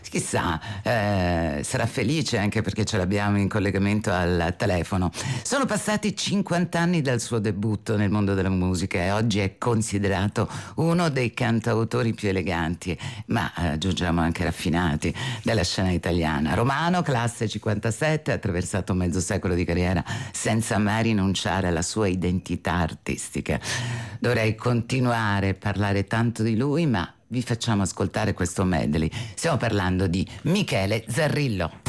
Chissà, sarà felice anche perché ce l'abbiamo in collegamento al telefono. Sono passati 50 anni dal suo debutto nel mondo della musica e oggi è considerato uno dei cantautori più eleganti, ma aggiungiamo anche raffinati, della scena italiana. Romano, classe 57, ha attraversato mezzo secolo di carriera senza mai rinunciare alla sua identità artistica. Dovrei continuare a parlare tanto di lui, ma vi facciamo ascoltare questo medley. Stiamo parlando di Michele Zarrillo.